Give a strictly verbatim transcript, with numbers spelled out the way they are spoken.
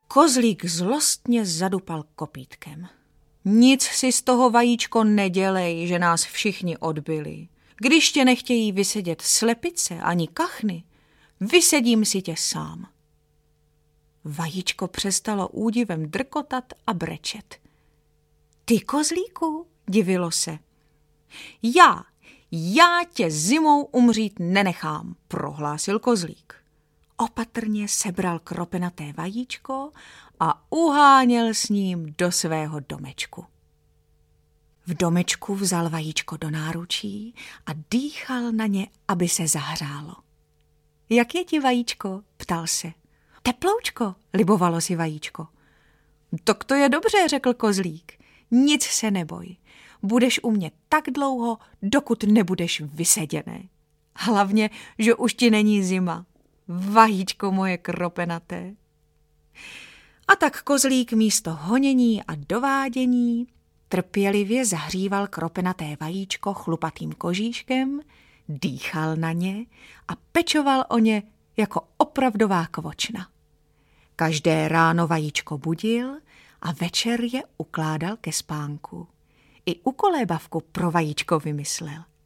Kozlík zlostně zadupal kopýtkem. Nic si z toho, vajíčko, nedělej, že nás všichni odbyli. Když tě nechtějí vysedět slepice ani kachny, vysedím si tě sám. Vajíčko přestalo údivem drkotat a brečet. Ty, kozlíku, divilo se. Já, já tě zimou umřít nenechám, prohlásil kozlík. Opatrně sebral kropenaté vajíčko a uháněl s ním do svého domečku. V domečku vzal vajíčko do náručí a dýchal na ně, aby se zahřálo. Jak je ti, vajíčko? Ptal se. Teploučko, libovalo si vajíčko. Tak to je dobře, řekl kozlík. Nic se neboj. Budeš u mě tak dlouho, dokud nebudeš vyseděné. Hlavně, že už ti není zima. Vajíčko moje kropenaté. A tak kozlík místo honění a dovádění trpělivě zahříval kropenaté vajíčko chlupatým kožíškem, dýchal na ně a pečoval o ně jako opravdová kvočna. Každé ráno vajíčko budil a večer je ukládal ke spánku. I ukolébavku pro vajíčko vymyslel.